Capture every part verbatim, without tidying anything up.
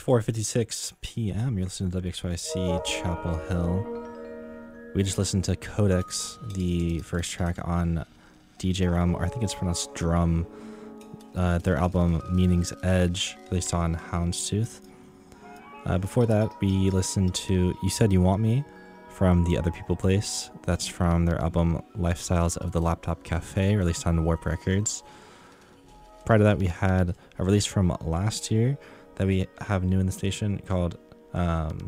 four fifty-six p m You're listening to W X Y C Chapel Hill. We just listened to Codex, the first track on D J Rum, or I think it's pronounced Drum, uh, their album Meaning's Edge, released on Houndstooth. Uh, before that, we listened to You Said You Want Me from The Other People Place. That's from their album Lifestyles of the Laptop Cafe, released on Warp Records. Prior to that, we had a release from last year that we have new in the station called um,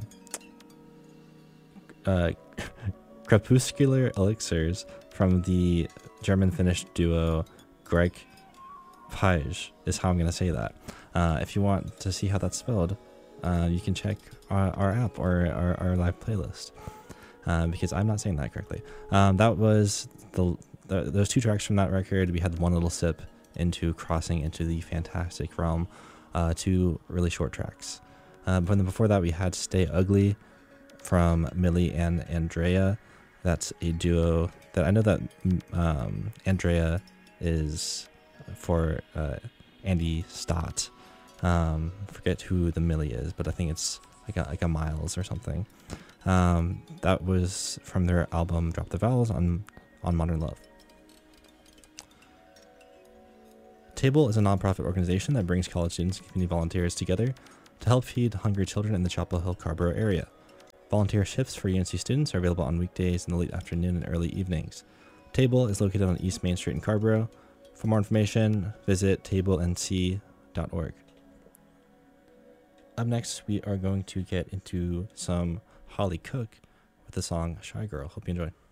uh, Crepuscular Elixirs from the German-Finnish duo Greg Page, is how I'm going to say that. Uh, if you want to see how that's spelled, uh, you can check our, our app or our, our live playlist, uh, because I'm not saying that correctly. Um, that was the, the those two tracks from that record. We had One Little Sip into Crossing into the Fantastic Realm, uh, two really short tracks. Uh, but then before that, we had Stay Ugly from Millie and Andrea. That's a duo that I know that um, Andrea is for uh, Andy Stott. Um, forget who the Millie is, but I think it's like a, like a Miles or something. Um, that was from their album Drop the Vowels on, on Modern Love. Table is a nonprofit organization that brings college students and community volunteers together to help feed hungry children in the Chapel Hill Carborough area. Volunteer shifts for U N C students are available on weekdays in the late afternoon and early evenings. Table is located on East Main Street in Carborough. For more information, visit table n c dot org. Up next, we are going to get into some Holly Cook with the song Shy Girl. Hope you enjoy.